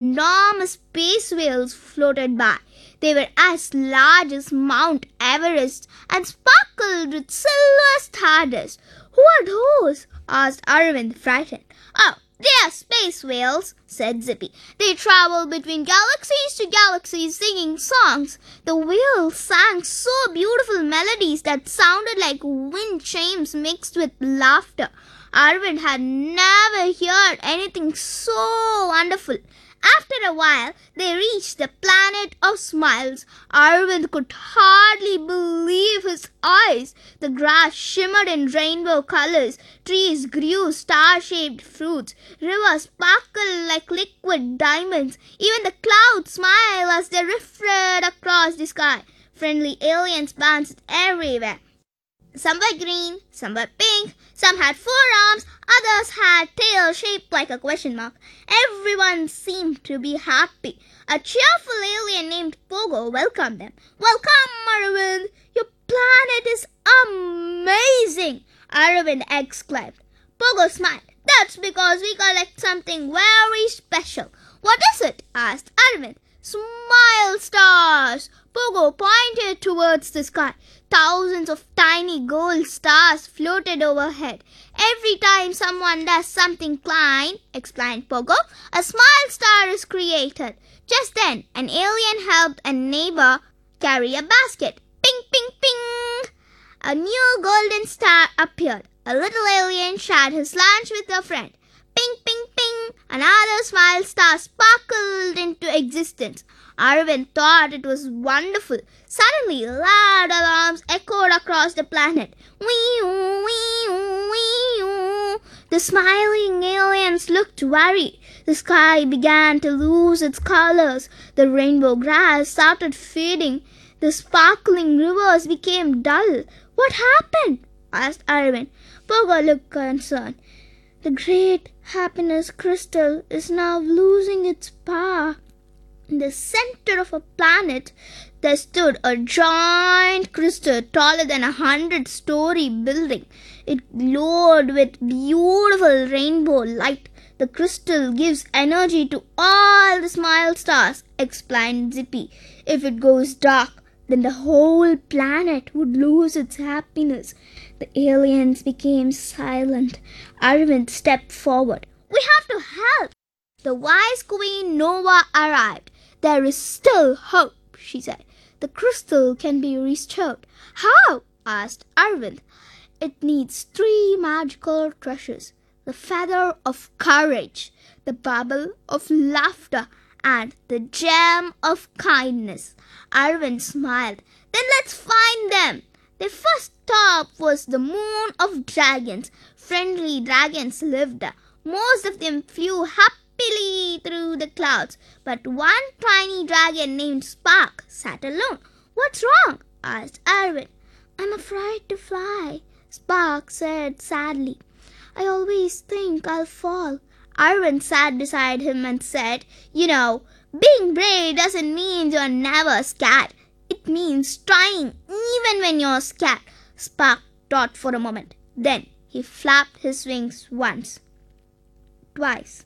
enormous space whales floated by. They were as large as Mount Everest and sparkled with silver stardust. "Who are those?" asked Arvind, frightened. "Oh, they are space whales," said Zippy. "They travel between galaxies to galaxies singing songs. The whales sang so beautiful melodies that sounded like wind chimes mixed with laughter. Arvind had never heard anything so wonderful. After a while, they reached the planet of smiles. Arvind could hardly believe his eyes. The grass shimmered in rainbow colors. Trees grew star-shaped fruits. Rivers sparkled like liquid diamonds. Even the clouds smiled as they drifted across the sky. Friendly aliens bounced everywhere. Some were green, some were pink, some had 4 arms, others had tails shaped like a question mark. Everyone seemed to be happy. A cheerful alien named Pogo welcomed them. "Welcome, Arvind! Your planet is amazing!" Arvind exclaimed. Pogo smiled. "That's because we collect something very special." "What is it?" asked Arvind. "Smile stars!" Pogo pointed towards the sky. Thousands of tiny gold stars floated overhead. "Every time someone does something kind," explained Pogo, "a smile star is created." Just then, an alien helped a neighbor carry a basket. Ping, ping, ping! A new golden star appeared. A little alien shared his lunch with a friend. Ping, ping, ping! Another smile star sparkled into existence. Arvind thought it was wonderful. Suddenly, loud alarms echoed across the planet. Wee-oo, wee-oo, wee-oo. The smiling aliens looked worried. The sky began to lose its colors. The rainbow grass started fading. The sparkling rivers became dull. "What happened?" asked Arvind. Pogo looked concerned. "The great happiness crystal is now losing its power." In the center of a planet, there stood a giant crystal taller than 100-story building. It glowed with beautiful rainbow light. "The crystal gives energy to all the smile stars," explained Zippy. "If it goes dark, then the whole planet would lose its happiness." The aliens became silent. Arvind stepped forward. "We have to help." The wise Queen Nova arrived. "There is still hope," she said. "The crystal can be restored." "How?" asked Arvind. "It needs 3 magical treasures: the feather of courage, the bubble of laughter, and the gem of kindness." Arvind smiled. "Then let's find them." Their first stop was the moon of dragons. Friendly dragons lived there. Most of them flew happily through the clouds, but one tiny dragon named Spark sat alone. "What's wrong?" asked Arvind. "I'm afraid to fly," Spark said sadly. "I always think I'll fall." Arvind sat beside him and said, "Being brave doesn't mean you're never scared. It means trying even when you're scared." Spark thought for a moment. Then he flapped his wings once, twice,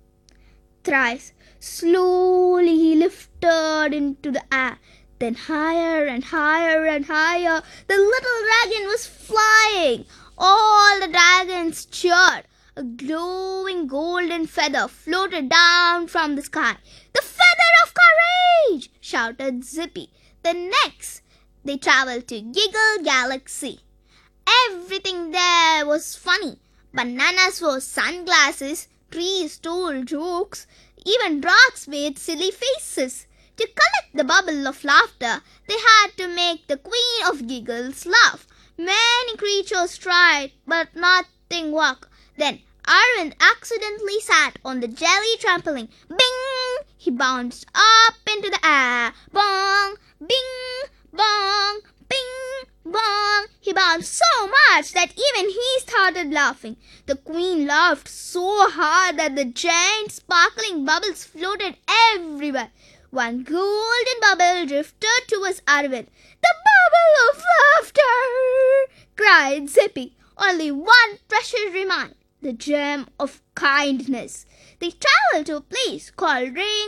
thrice. Slowly he lifted into the air. Then higher and higher and higher, the little dragon was flying. All the dragons cheered. A glowing golden feather floated down from the sky. "The feather of courage!" shouted Zippy. The next, they traveled to Giggle Galaxy. Everything there was funny. Bananas wore sunglasses, trees told jokes, even rocks made silly faces. To collect the bubble of laughter, they had to make the Queen of Giggles laugh. Many creatures tried, but nothing worked. Then Arvind accidentally sat on the jelly trampoline. Bing! He bounced up into the air. Bong! Bing! Bong! Bing! Bong! He bounced so much that even he started laughing. The Queen laughed so hard that the giant sparkling bubbles floated everywhere. One golden bubble drifted towards Arvind. "The bubble of laughter!" cried Zippy. "Only one treasure remained, the gem of kindness." They traveled to a place called Ring